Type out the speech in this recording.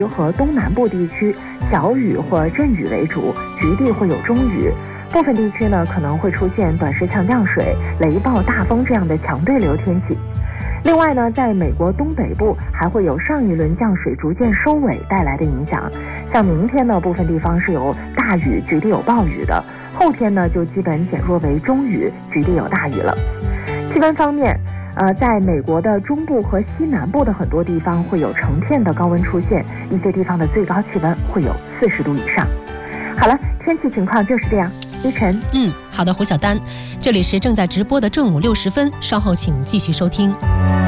和东南部地区小雨或阵雨为主，局地会有中雨。部分地区呢可能会出现短时强降水、雷暴、大风这样的强对流天气。另外呢，在美国东北部还会有上一轮降水逐渐收尾带来的影响。像明天呢，部分地方是有大雨，局地有暴雨的；后天呢，就基本减弱为中雨，局地有大雨了。气温方面，在美国的中部和西南部的很多地方会有成片的高温出现，一些地方的最高气温会有40度以上。好了，天气情况就是这样。依晨， 好的，胡小丹，这里是正在直播的正午6时分，稍后请继续收听。